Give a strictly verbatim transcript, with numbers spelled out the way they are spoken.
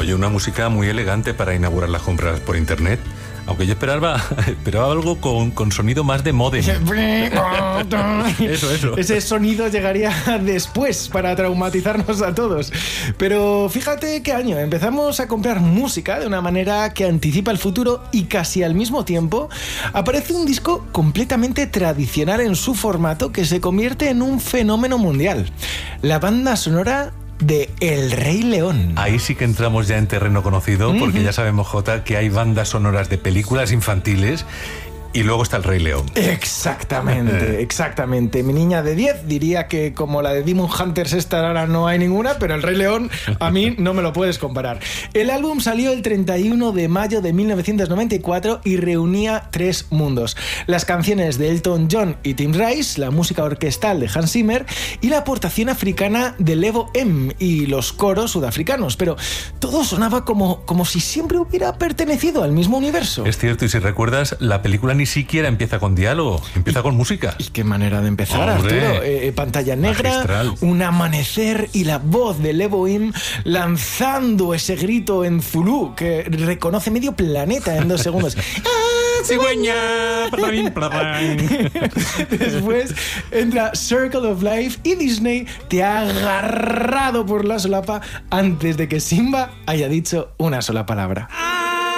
Oye, una música muy elegante para inaugurar las compras por internet. Aunque yo esperaba, esperaba algo con, con sonido más de módem. Eso, eso. Ese sonido llegaría después para traumatizarnos a todos. Pero fíjate qué año. Empezamos a comprar música de una manera que anticipa el futuro y casi al mismo tiempo aparece un disco completamente tradicional en su formato que se convierte en un fenómeno mundial. La banda sonora de El Rey León. Ahí sí que entramos ya en terreno conocido, uh-huh. porque ya sabemos, Jota, que hay bandas sonoras de películas infantiles y luego está El Rey León. Exactamente, exactamente. Mi niña de diez diría que como la de Demon Hunters esta ahora no hay ninguna, pero El Rey León a mí no me lo puedes comparar. El álbum salió el treinta y uno de mayo de mil novecientos noventa y cuatro y reunía tres mundos. Las canciones de Elton John y Tim Rice, la música orquestal de Hans Zimmer y la aportación africana de Levo M y los coros sudafricanos. Pero todo sonaba como, como si siempre hubiera pertenecido al mismo universo. Es cierto, y si recuerdas, la película ni siquiera empieza con diálogo, empieza con música. ¿Y qué manera de empezar, ¡hombre! Arturo? Eh, pantalla negra, magistral. Un amanecer y la voz de Levo M lanzando ese grito en Zulú que reconoce medio planeta en dos segundos. ¡Ah, cigüeña! Después entra Circle of Life y Disney te ha agarrado por la solapa antes de que Simba haya dicho una sola palabra.